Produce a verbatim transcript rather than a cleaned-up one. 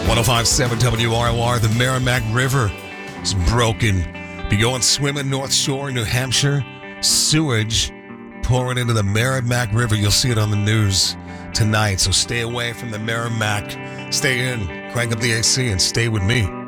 one oh five point seven W R O R, the Merrimack River is broken. Be going swimming North Shore, New Hampshire. Sewage pouring into the Merrimack River. You'll see it on the news tonight. So stay away from the Merrimack. Stay in, crank up the A C, and stay with me.